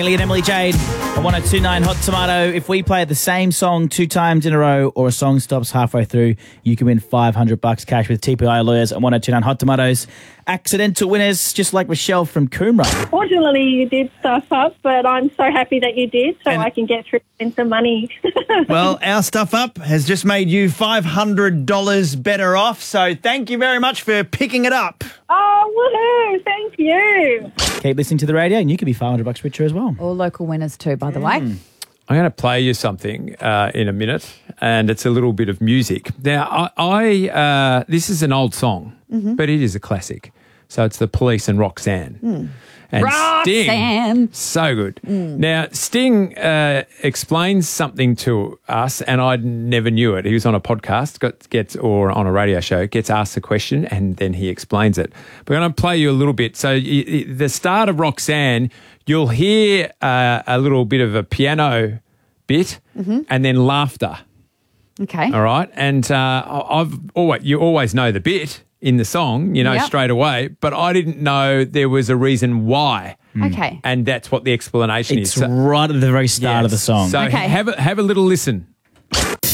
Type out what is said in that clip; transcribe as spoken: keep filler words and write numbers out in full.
Hayley and Emily Jade on one oh two point nine Hot Tomato. If we play the same song two times in a row or a song stops halfway through, you can win five hundred bucks cash with T P I Lawyers on one oh two point nine Hot Tomatoes. Accidental winners, just like Michelle from Coomera. Fortunately, you did stuff up, but I'm so happy that you did, so And- I can get through and some money. Well, our stuff up has just made you five hundred dollars better off, so thank you very much for picking it up. Oh, woohoo! Thank you. Keep listening to the radio and you could be five hundred bucks richer as well. All local winners too, by the way. I'm going to play you something uh, in a minute, and it's a little bit of music. Now, I, I uh, this is an old song, Mm-hmm. but it is a classic. So it's The Police and Roxanne. Mm. And Roxanne. Sting, so good. Mm. Now, Sting uh, explains something to us, and I never knew it. He was on a podcast, got, gets or on a radio show, gets asked a question, and then he explains it. We're going to play you a little bit. So y- y- the start of Roxanne, you'll hear uh, a little bit of a piano bit, Mm-hmm. and then laughter. Okay. All right, and uh, I- I've always you always know the bit in the song, you know, Yep. straight away, but I didn't know there was a reason why. Okay. And that's what the explanation It's is. So, right at the very start of the yes. song. So Okay. have a, have a little listen.